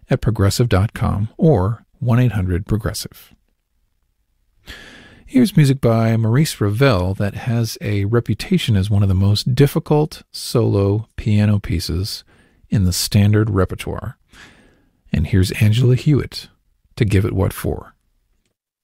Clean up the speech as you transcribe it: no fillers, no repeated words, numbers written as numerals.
at Progressive.com or 1-800-PROGRESSIVE. Here's music by Maurice Ravel that has a reputation as one of the most difficult solo piano pieces in the standard repertoire. And here's Angela Hewitt to Give It What For.